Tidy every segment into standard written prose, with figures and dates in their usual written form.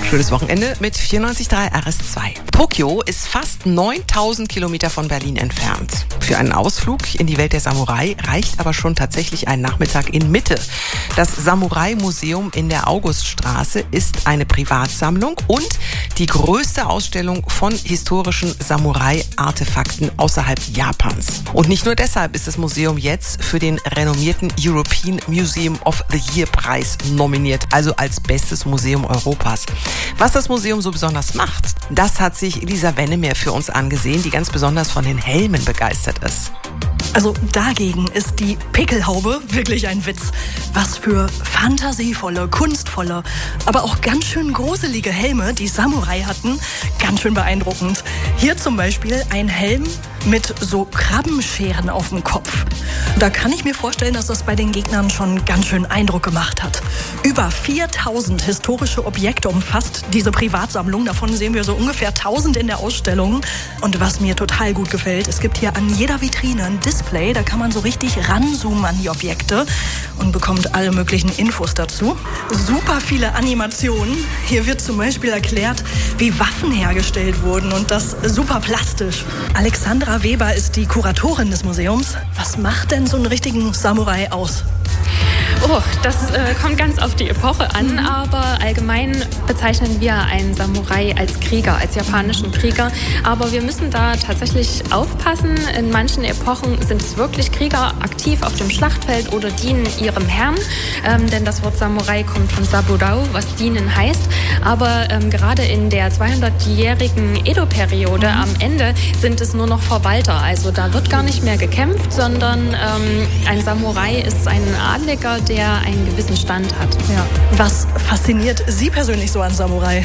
Schönes Wochenende mit 94.3 RS2. Tokio ist fast 9000 Kilometer von Berlin entfernt. Für einen Ausflug in die Welt der Samurai reicht aber schon tatsächlich ein Nachmittag in Mitte. Das Samurai-Museum in der Auguststraße ist eine Privatsammlung und die größte Ausstellung von historischen Samurai-Artefakten außerhalb Japans. Und nicht nur deshalb ist das Museum jetzt für den renommierten European Museum of the Year Preis nominiert, also als bestes Museum Europas. Was das Museum so besonders macht, das hat sich Elisa Wennemeer für uns angesehen, die ganz besonders von den Helmen begeistert ist. Also dagegen ist die Pickelhaube wirklich ein Witz. Was für fantasievolle, kunstvolle, aber auch ganz schön gruselige Helme die Samurai hatten. Ganz schön beeindruckend. Hier zum Beispiel ein Helm mit so Krabbenscheren auf dem Kopf. Da kann ich mir vorstellen, dass das bei den Gegnern schon ganz schön Eindruck gemacht hat. Über 4000 historische Objekte umfasst diese Privatsammlung. Davon sehen wir so ungefähr 1000 in der Ausstellung. Und was mir total gut gefällt, es gibt hier an jeder Vitrine ein Display. Da kann man so richtig ranzoomen an die Objekte und bekommt alle möglichen Infos dazu. Super viele Animationen. Hier wird zum Beispiel erklärt, wie Waffen hergestellt wurden und das super plastisch. Alexandra Weber ist die Kuratorin des Museums. Was macht denn so einen richtigen Samurai aus? Oh, das kommt ganz auf die Epoche an, aber allgemein bezeichnen wir einen Samurai als Krieger, als japanischen Krieger. Aber wir müssen da tatsächlich aufpassen. In manchen Epochen sind es wirklich Krieger aktiv auf dem Schlachtfeld oder dienen ihrem Herrn. Denn das Wort Samurai kommt von Saburao, was dienen heißt. Aber gerade in der 200-jährigen Edo-Periode am Ende sind es nur noch Verwalter. Also da wird gar nicht mehr gekämpft, sondern ein Samurai ist ein Adliger, der einen gewissen Stand hat. Ja. Was fasziniert Sie persönlich so an Samurai?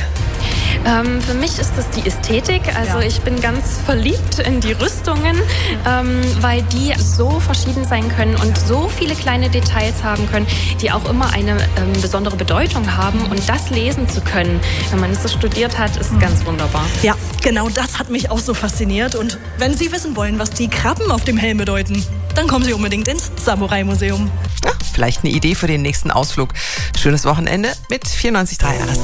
Für mich ist das die Ästhetik. Also ich bin ganz verliebt in die Rüstungen, weil die so verschieden sein können und so viele kleine Details haben können, die auch immer eine besondere Bedeutung haben. Und das lesen zu können, wenn man es so studiert hat, ist ganz wunderbar. Ja, genau das hat mich auch so fasziniert. Und wenn Sie wissen wollen, was die Krabben auf dem Helm bedeuten, dann kommen Sie unbedingt ins Samurai-Museum. Ja, vielleicht eine Idee für den nächsten Ausflug. Schönes Wochenende mit 94.3 RS2.